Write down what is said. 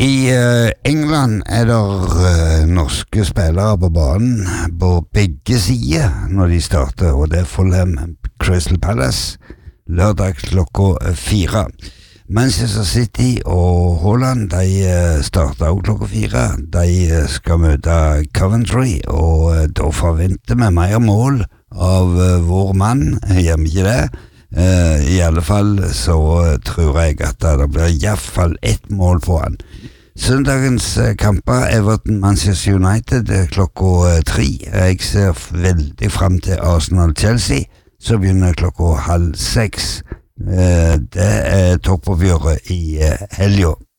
I England det norske spillere på banen på begge sider når de starter, og det Fulham Crystal Palace lørdag klokka 4. Manchester City og Haaland de starter også klokka 4. De skal møte Coventry, og da forventer vi mer mål av vår mann, gjør vi ikke det? I alle fall så tror jeg at det blir I hvert fall ett mål på han. Søndagens kamper Everton Manchester United klokka 3. Jeg ser veldig frem til Arsenal-Chelsea, så begynner klokka 5:30. Det toppoppgjøret I helgen.